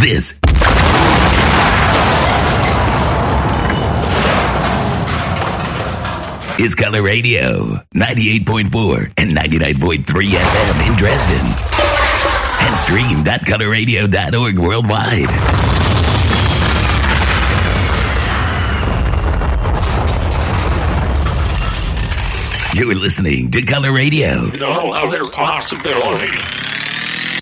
This is Color Radio, 98.4 and 99.3 FM in Dresden. And stream.colorradio.org worldwide. You're listening to Color Radio. You know, are there possibilities?